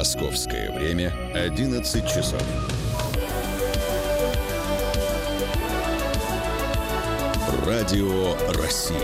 Московское время 11 часов. Радио России.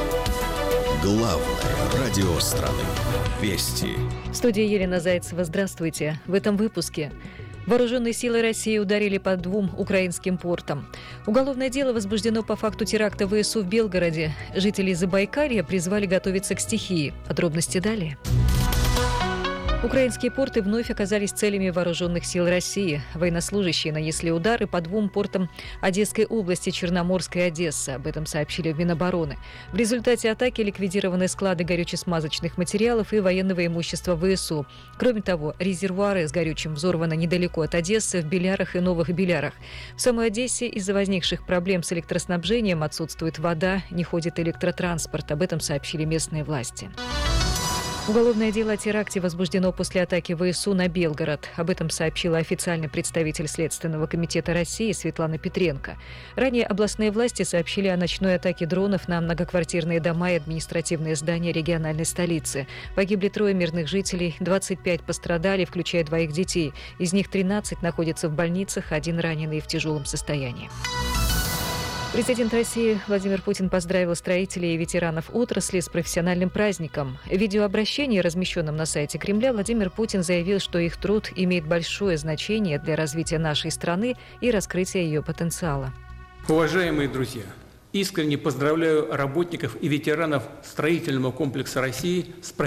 Главное радио страны. Вести. В студии Елена Зайцева. Здравствуйте. В этом выпуске. Вооруженные силы России ударили по 2 украинским портам. Уголовное дело возбуждено по факту теракта ВСУ в Белгороде. Жителей Забайкалья призвали готовиться к стихии. Подробности далее. Украинские порты вновь оказались целями вооруженных сил России. Военнослужащие нанесли удары по 2 портам Одесской области, Черноморской и Одессы. Об этом сообщили в Минобороны. В результате атаки ликвидированы склады горюче-смазочных материалов и военного имущества ВСУ. Кроме того, резервуары с горючим взорваны недалеко от Одессы, в Белярах и Новых Белярах. В самой Одессе из-за возникших проблем с электроснабжением отсутствует вода, не ходит электротранспорт. Об этом сообщили местные власти. Уголовное дело о теракте возбуждено после атаки ВСУ на Белгород. Об этом сообщила официальный представитель Следственного комитета России Светлана Петренко. Ранее областные власти сообщили о ночной атаке дронов на многоквартирные дома и административные здания региональной столицы. Погибли 3 мирных жителей, 25 пострадали, включая 2 детей. Из них 13 находятся в больницах, 1 раненый в тяжелом состоянии. Президент России Владимир Путин поздравил строителей и ветеранов отрасли с профессиональным праздником. В видеообращении, размещенном на сайте Кремля, Владимир Путин заявил, что их труд имеет большое значение для развития нашей страны и раскрытия ее потенциала. Уважаемые друзья, искренне поздравляю работников и ветеранов строительного комплекса России с